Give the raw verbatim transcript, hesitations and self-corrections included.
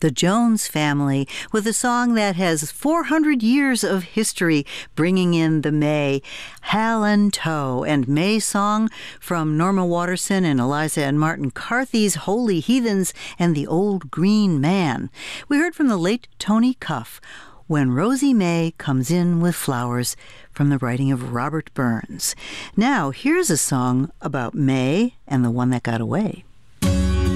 the Jones Family, with a song that has four hundred years of history, bringing in the May, Hallantoe, and May song from Norma Waterson and Eliza and Martin Carthy's Holy Heathens and the Old Green Man. We heard from the late Tony Cuff, When Rosie May Comes In with Flowers, from the writing of Robert Burns. Now, here's a song about May and the One That Got Away.